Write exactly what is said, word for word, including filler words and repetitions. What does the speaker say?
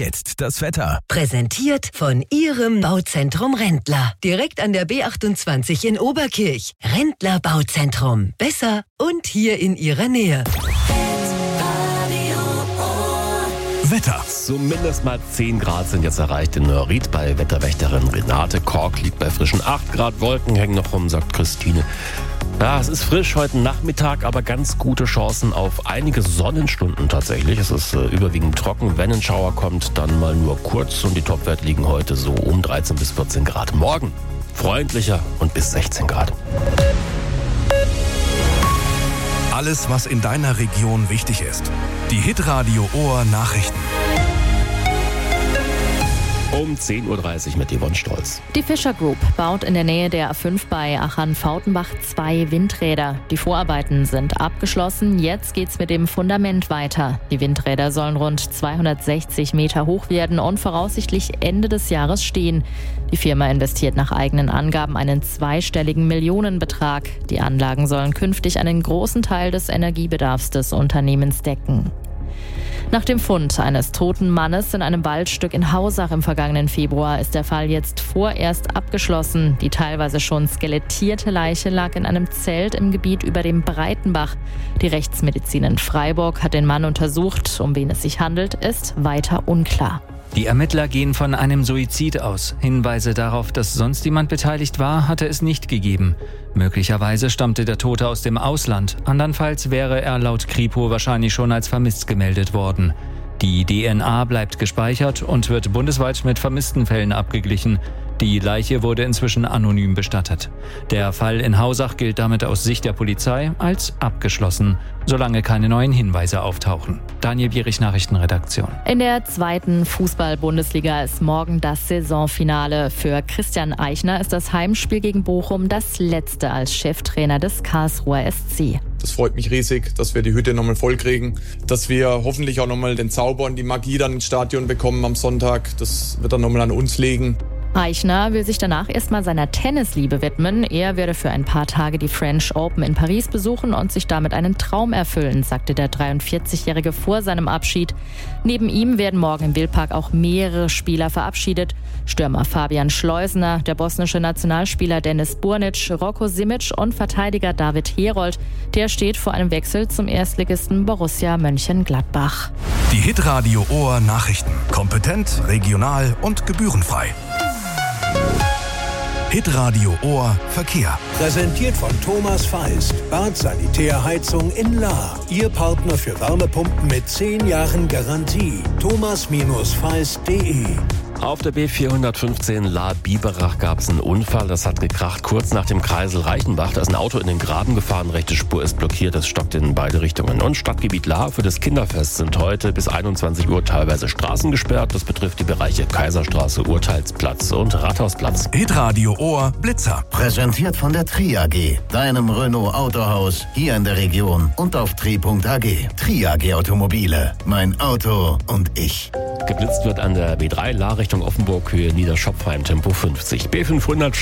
jetzt das Wetter. Präsentiert von Ihrem Bauzentrum Rendler. Direkt an der B achtundzwanzig in Oberkirch. Rendler Bauzentrum. Besser und hier in Ihrer Nähe. Wetter. Zumindest mal zehn Grad sind jetzt erreicht in Nörried bei Wetterwächterin Renate. Kork liegt bei frischen acht Grad. Wolken hängen noch rum, sagt Christine. Ja, es ist frisch heute Nachmittag, aber ganz gute Chancen auf einige Sonnenstunden tatsächlich. Es ist äh, überwiegend trocken. Wenn ein Schauer kommt, dann mal nur kurz. Und die Topwerte liegen heute so um dreizehn bis vierzehn Grad. Morgen freundlicher und bis sechzehn Grad. Alles, was in deiner Region wichtig ist. Die Hitradio Ohr Nachrichten. Um zehn Uhr dreißig mit Yvonne Stolz. Die Fischer Group baut in der Nähe der A fünf bei Achern-Fautenbach zwei Windräder. Die Vorarbeiten sind abgeschlossen. Jetzt geht's mit dem Fundament weiter. Die Windräder sollen rund zweihundertsechzig Meter hoch werden und voraussichtlich Ende des Jahres stehen. Die Firma investiert nach eigenen Angaben einen zweistelligen Millionenbetrag. Die Anlagen sollen künftig einen großen Teil des Energiebedarfs des Unternehmens decken. Nach dem Fund eines toten Mannes in einem Waldstück in Hausach im vergangenen Februar ist der Fall jetzt vorerst abgeschlossen. Die teilweise schon skelettierte Leiche lag in einem Zelt im Gebiet über dem Breitenbach. Die Rechtsmedizin in Freiburg hat den Mann untersucht. Um wen es sich handelt, ist weiter unklar. Die Ermittler gehen von einem Suizid aus. Hinweise darauf, dass sonst jemand beteiligt war, hatte es nicht gegeben. Möglicherweise stammte der Tote aus dem Ausland. Andernfalls wäre er laut Kripo wahrscheinlich schon als vermisst gemeldet worden. Die D N A bleibt gespeichert und wird bundesweit mit vermissten Fällen abgeglichen. Die Leiche wurde inzwischen anonym bestattet. Der Fall in Hausach gilt damit aus Sicht der Polizei als abgeschlossen, solange keine neuen Hinweise auftauchen. Daniel Bierich, Nachrichtenredaktion. In der zweiten Fußball-Bundesliga ist morgen das Saisonfinale. Für Christian Eichner ist das Heimspiel gegen Bochum das letzte als Cheftrainer des Karlsruher S C. Das freut mich riesig, dass wir die Hütte nochmal voll kriegen, dass wir hoffentlich auch nochmal den Zauber und die Magie dann ins Stadion bekommen am Sonntag. Das wird dann nochmal an uns liegen. Eichner will sich danach erstmal seiner Tennisliebe widmen. Er werde für ein paar Tage die French Open in Paris besuchen und sich damit einen Traum erfüllen, sagte der dreiundvierzigjährige vor seinem Abschied. Neben ihm werden morgen im Wildpark auch mehrere Spieler verabschiedet. Stürmer Fabian Schleusener, der bosnische Nationalspieler Denis Burnic, Rocco Simic und Verteidiger David Herold. Der steht vor einem Wechsel zum Erstligisten Borussia Mönchengladbach. Die Hitradio Ohr Nachrichten. Kompetent, regional und gebührenfrei. Hitradio Ohr Verkehr. Präsentiert von Thomas Feist. Bad Sanitärheizung in Lahr. Ihr Partner für Wärmepumpen mit zehn Jahren Garantie. thomas feist punkt de. Auf der B vierhundertfünfzehn Lahr-Biberach gab es einen Unfall. Das hat gekracht kurz nach dem Kreisel Reichenbach. Da ist ein Auto in den Graben gefahren. Rechte Spur ist blockiert. Es stockt in beide Richtungen. Und Stadtgebiet Lahr für das Kinderfest sind heute bis einundzwanzig Uhr teilweise Straßen gesperrt. Das betrifft die Bereiche Kaiserstraße, Urteilsplatz und Rathausplatz. Hitradio Ohr Blitzer. Präsentiert von der Tri A G, deinem Renault Autohaus hier in der Region und auf tri punkt a g. Tri A G Automobile. Mein Auto und ich. Geblitzt wird an der B drei Lahr Richtung Offenburg, Höhe Niederschopfheim, Tempo fünfzig. B fünfhundert